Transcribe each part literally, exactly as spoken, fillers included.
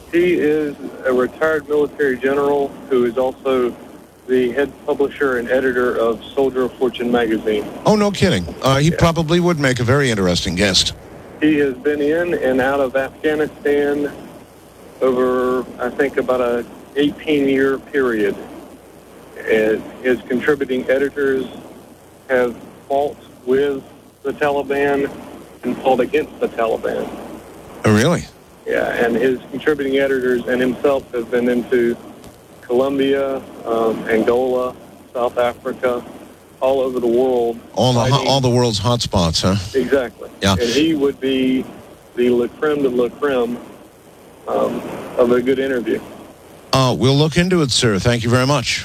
He is a retired military general who is also the head publisher and editor of Soldier of Fortune magazine. Oh, no kidding. Uh, he Yeah. probably would make a very interesting guest. He has been in and out of Afghanistan over, I think, about a eighteen-year period. And his contributing editors have fought with the Taliban and fought against the Taliban. Oh, really? Yeah, and his contributing editors and himself have been into Colombia, um, Angola, South Africa, all over the world. All the fighting. all the world's hot spots, huh? Exactly. Yeah. And he would be the la creme de la creme um, of a good interview. Uh, we'll look into it, sir. Thank you very much.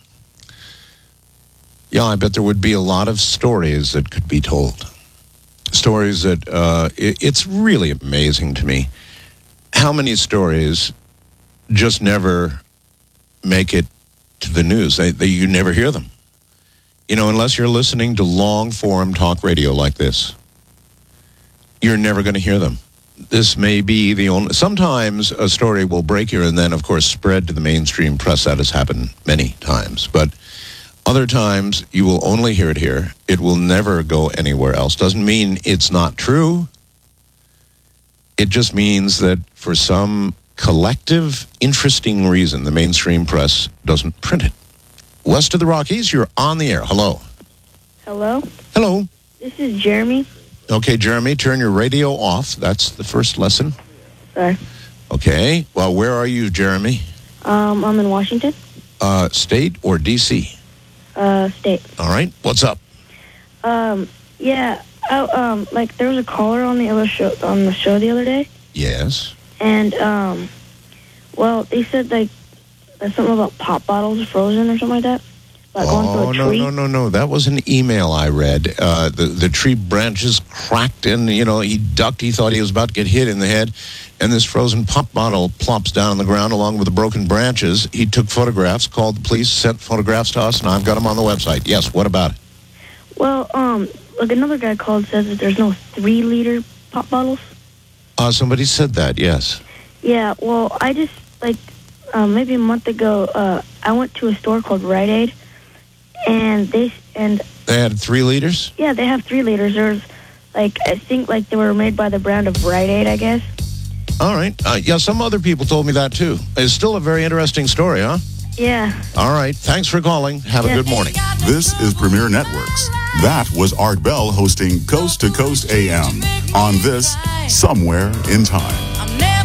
Yeah, I bet there would be a lot of stories that could be told. Stories that, uh, it, it's really amazing to me how many stories just never make it to the news. They, they, you never hear them. You know, unless you're listening to long-form talk radio like this, you're never going to hear them. This may be the only... Sometimes a story will break here and then, of course, spread to the mainstream press. That has happened many times. But other times, you will only hear it here. It will never go anywhere else. Doesn't mean it's not true. It just means that for some collective, interesting reason, the mainstream press doesn't print it. West of the Rockies, you're on the air. Hello. Hello? Hello. This is Jeremy. Okay, Jeremy, turn your radio off. That's the first lesson. Sorry. Okay. Well, where are you, Jeremy? Um, I'm in Washington. Uh, state or D C? Uh, state. All right. What's up? Um, yeah, I, um, like, there was a caller on the other show, on the show the other day, Yes. and, um, well, they said, like, there's something about pop bottles frozen or something like that. About going Oh, through a no, tree. no, no, no. That was an email I read. Uh, the, the tree branches cracked and, you know, he ducked. He thought he was about to get hit in the head. And this frozen pop bottle plops down on the ground along with the broken branches. He took photographs, called the police, sent photographs to us, and I've got them on the website. Yes, what about it? Well, um, like, another guy called says that there's no three-liter pop bottles. Uh, somebody said that, yes. Yeah, well, I just, like, um, maybe a month ago, uh, I went to a store called Rite Aid, and they, and... They had three liters? Yeah, they have three liters. There's, like, I think, like, they were made by the brand of Rite Aid, I guess. All right. Uh, yeah, some other people told me that, too. It's still a very interesting story, huh? Yeah. All right. Thanks for calling. Have Yeah. a good morning. This is Premier Networks. That was Art Bell hosting Coast to Coast A M on this Somewhere in Time.